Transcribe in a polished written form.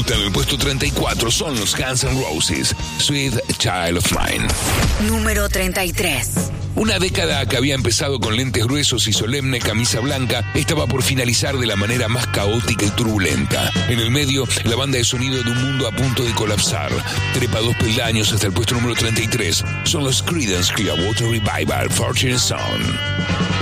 minuta en el puesto 34 son los Guns N' Roses, Sweet Child of Mine. Número 33. Una década que había empezado con lentes gruesos y solemne camisa blanca estaba por finalizar de la manera más caótica y turbulenta. En el medio, la banda de sonido de un mundo a punto de colapsar. Trepa 2 peldaños hasta el puesto número 33. Son los Creedence Clearwater Revival, Fortune Son.